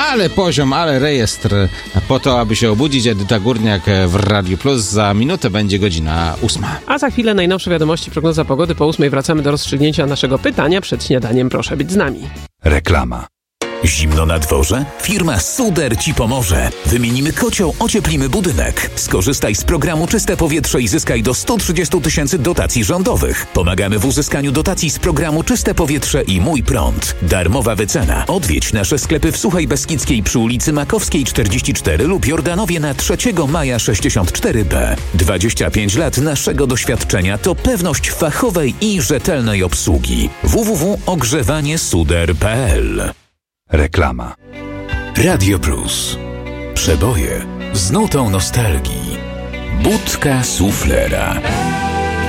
ale poziom, ale rejestr po to, aby się obudzić. Edyta Górniak w Radiu Plus. Za minutę będzie godzina 8. A za chwilę najnowsze wiadomości, prognoza pogody. Po 8 wracamy do rozstrzygnięcia naszego pytania. Przed śniadaniem proszę być z nami. Reklama. Zimno na dworze? Firma Suder Ci pomoże. Wymienimy kocioł, ocieplimy budynek. Skorzystaj z programu Czyste Powietrze i zyskaj do 130 000 dotacji rządowych. Pomagamy w uzyskaniu dotacji z programu Czyste Powietrze i Mój Prąd. Darmowa wycena. Odwiedź nasze sklepy w Suchej Beskidzkiej przy ulicy Makowskiej 44 lub Jordanowie na 3 Maja 64B. 25 lat naszego doświadczenia to pewność fachowej i rzetelnej obsługi. www.ogrzewaniesuder.pl. Reklama. Radio Plus. Przeboje z nutą nostalgii. Budka suflera.